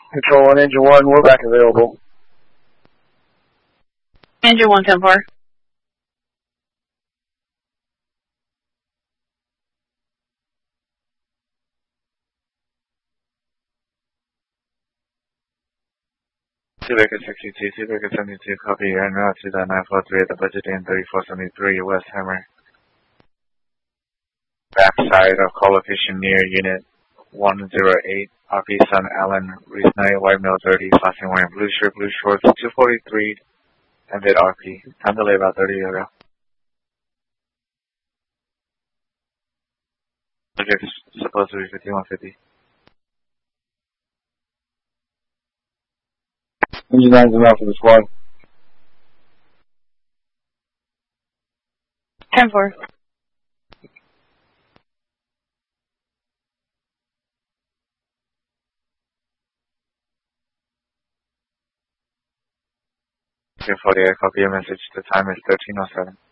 Control 1, Engine 1, we're back available. Engine 1, 10-4. Seabreaker 62, Seabreaker 72, copy, you're en route to the 943 at the budget in 3473 West Hammer. Backside of call location near Unit 108, RP Sun Allen, Reese Knight, White Mill 30, flashing wearing blue shirt, blue shorts, 243, and bid RP. Time delay about 30 ago. Subject supposed to be 5150. Engine 9's enough for the squad. 10-4. Okay, 48, copy your message. The time is 1307.